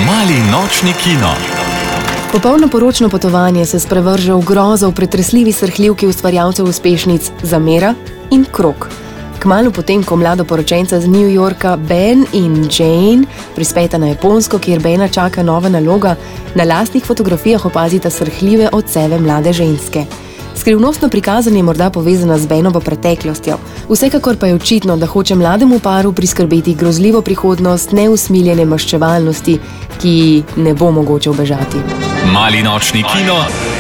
Mali nočni kino. Popolno poročno potovanje se sprevrže v grozo v pretresljivi srhljivki ustvarjalcev uspešnic Zamera in Krog. Kmalu potem, ko mladoporočenca z New Yorka Ben in Jane prispeta na Japonsko, kjer Bena čaka nova naloga, na lastnih fotografijah opazita srhljive odseve mlade ženske. Skrivnostno prikazanje je morda povezana z Benovo preteklostjo. Vsekakor pa je očitno, da hoče mlademu paru priskrbeti grozljivo prihodnost neusmiljene maščevalnosti, ki ne bo mogoče ubežati. Mali nočni kino